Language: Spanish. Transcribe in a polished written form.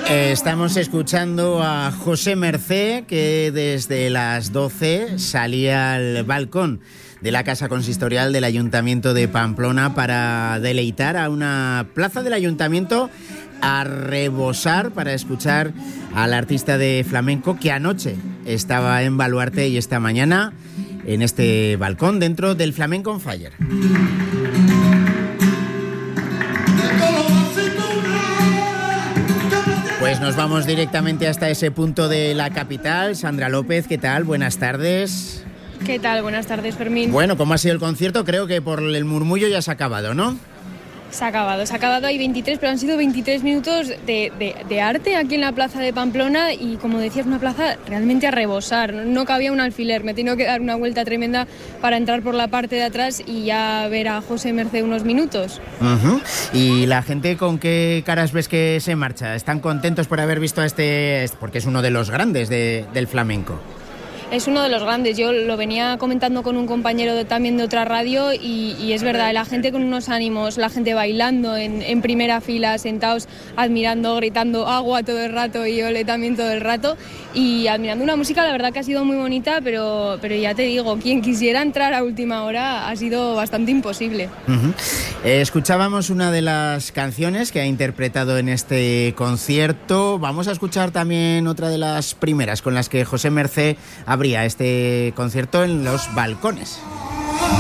Estamos escuchando a José Mercé, que desde las 12 salía al balcón de la Casa Consistorial del Ayuntamiento de Pamplona para deleitar a una plaza del Ayuntamiento a rebosar para escuchar al artista de flamenco que anoche estaba en Baluarte y esta mañana en este balcón dentro del Flamenco on Fire. Pues nos vamos directamente hasta ese punto de la capital. Sandra López, ¿qué tal? Buenas tardes. ¿Qué tal? Buenas tardes, Fermín. Bueno, ¿cómo ha sido el concierto? Creo que por el murmullo ya se ha acabado, ¿no? Se ha acabado, hay 23, pero han sido 23 minutos de arte aquí en la plaza de Pamplona y, como decías, una plaza realmente a rebosar. No cabía un alfiler, me he tenido que dar una vuelta tremenda para entrar por la parte de atrás y ya ver a José Mercé unos minutos. Uh-huh. ¿Y la gente con qué caras ves que se marcha? ¿Están contentos por haber visto a este porque es uno de los grandes del flamenco? Es uno de los grandes, yo lo venía comentando con un compañero también de otra radio y es verdad, la gente con unos ánimos, la gente bailando en primera fila, sentados, admirando, gritando agua todo el rato y ole también todo el rato y admirando una música, la verdad que ha sido muy bonita, pero ya te digo, quien quisiera entrar a última hora ha sido bastante imposible. Uh-huh. Escuchábamos una de las canciones que ha interpretado en este concierto, vamos a escuchar también otra de las primeras con las que José Mercé abría este concierto en los balcones.